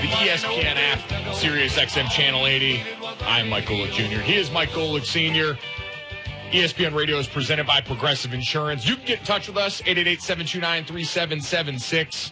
the ESPN app, Sirius XM Channel 80. I'm Mike Golick Jr. He is Mike Golick Sr. ESPN Radio is presented by Progressive Insurance. You can get in touch with us, 888-729-3776.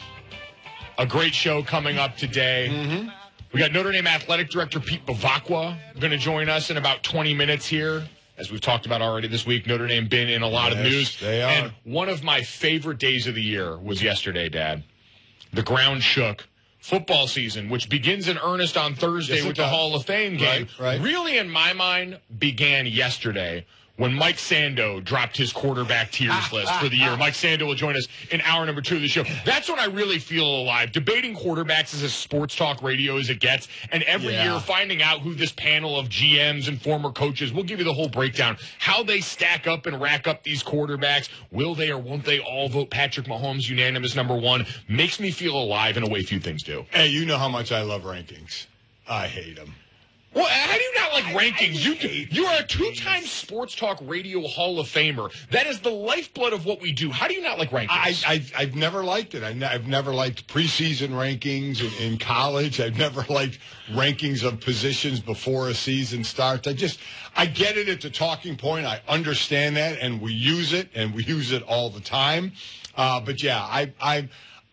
A great show coming up today. Mm-hmm. We got Notre Dame Athletic Director Pete Bevacqua going to join us in about 20 minutes here. As we've talked about already this week, Notre Dame been in a lot of news. They are. And one of my favorite days of the year was yesterday, Dad. The ground shook. Football season, which begins in earnest on Thursday with the Hall of Fame game, really, in my mind, began yesterday when Mike Sando dropped his quarterback tiers list for the year. Mike Sando will join us in hour number 2 of the show. That's when I really feel alive. Debating quarterbacks is as sports talk radio as it gets, and every year finding out who this panel of GMs and former coaches, we'll give you the whole breakdown, how they stack up and rack up these quarterbacks. Will they or won't they all vote Patrick Mahomes unanimous number 1? Makes me feel alive in a way few things do. Hey, you know how much I love rankings. I hate them. Well, how do you not like rankings? You are a 2-time Sports Talk Radio Hall of Famer. That is the lifeblood of what we do. How do you not like rankings? I've never liked it. I've never liked preseason rankings in college. I've never liked rankings of positions before a season starts. I get it. It's a talking point. I understand that, and we use it all the time. But yeah, I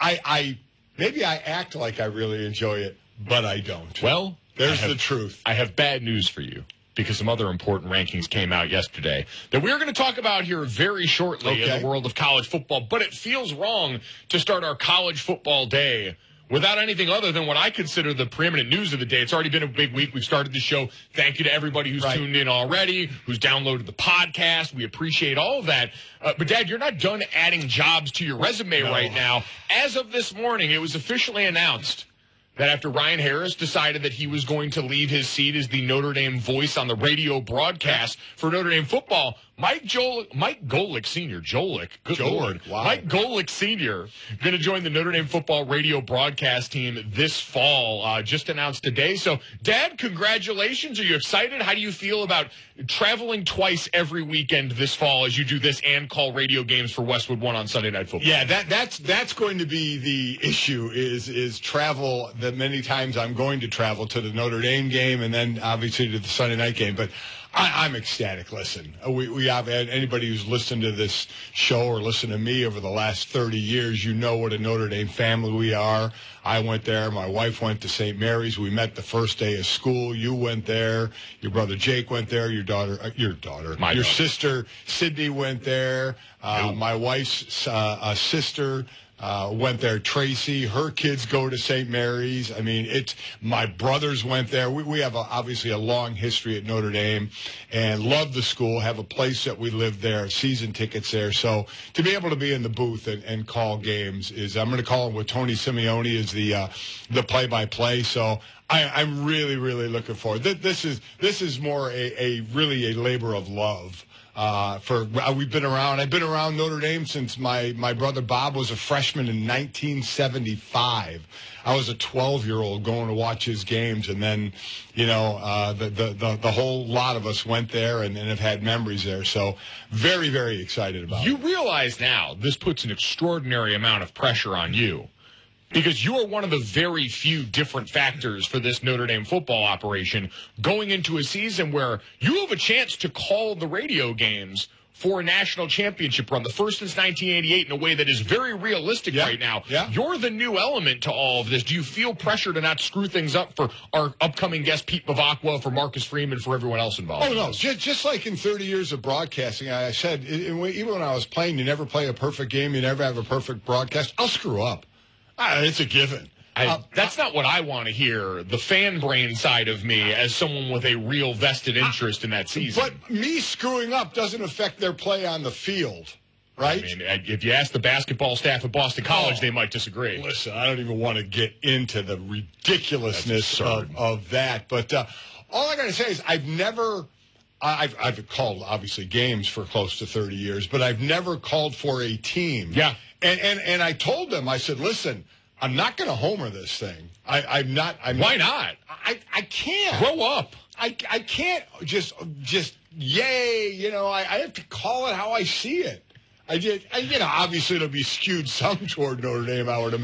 maybe I act like I really enjoy it, but I don't. Well, there's the truth. I have bad news for you because some other important rankings came out yesterday that we're going to talk about here very shortly in the world of college football. But it feels wrong to start our college football day without anything other than what I consider the preeminent news of the day. It's already been a big week. We've started the show. Thank you to everybody who's tuned in already, who's downloaded the podcast. We appreciate all of that. But, Dad, you're not done adding jobs to your resume right now. As of this morning, it was officially announced that after Ryan Harris decided that he was going to leave his seat as the Notre Dame voice on the radio broadcast for Notre Dame football, Mike Golick Sr., good Lord. Wow. Mike Golick Sr. going to join the Notre Dame football radio broadcast team this fall, just announced today. So, Dad, congratulations. Are you excited? How do you feel about traveling twice every weekend this fall as you do this and call radio games for Westwood One on Sunday Night Football? Yeah, that's going to be the issue is travel. That many times I'm going to travel to the Notre Dame game and then obviously to the Sunday night game. But I'm ecstatic. Listen, we have anybody who's listened to this show or listened to me over the last 30 years, you know what a Notre Dame family we are. I went there. My wife went to St. Mary's. We met the first day of school. You went there. Your brother Jake went there. Your sister Sydney went there. My wife's sister went there. Tracy, her kids go to St. Mary's. I mean, my brothers went there. We have obviously a long history at Notre Dame and love the school, have a place that we live there, season tickets there. So to be able to be in the booth and call games I'm going to call him with Tony Simeone as the play-by-play. So I'm really, really looking forward. This is more really a labor of love. I've been around Notre Dame since my brother Bob was a freshman in 1975. I was a 12-year-old going to watch his games, and then, the whole lot of us went there and have had memories there. So very, very excited about it. You realize now this puts an extraordinary amount of pressure on you, because you are one of the very few different factors for this Notre Dame football operation going into a season where you have a chance to call the radio games for a national championship run, the first since 1988, in a way that is very realistic right now. Yeah. You're the new element to all of this. Do you feel pressure to not screw things up for our upcoming guest, Pete Bevacqua, for Marcus Freeman, for everyone else involved? Oh, no. Just like in 30 years of broadcasting, I said, even when I was playing, you never play a perfect game, you never have a perfect broadcast. I'll screw up. It's a given. That's not what I want to hear, the fan brain side of me, as someone with a real vested interest in that season. But me screwing up doesn't affect their play on the field, right? I mean, if you ask the basketball staff at Boston College, they might disagree. Listen, I don't even want to get into the ridiculousness of that. But all I got to say is I've called, obviously, games for close to 30 years, but I've never called for a team. Yeah. And I told them, I said, listen, I'm not going to homer this thing. I'm not. Why not? I can't. Grow up. I can't just yay. I have to call it how I see it. Obviously it'll be skewed some toward Notre Dame, I would imagine.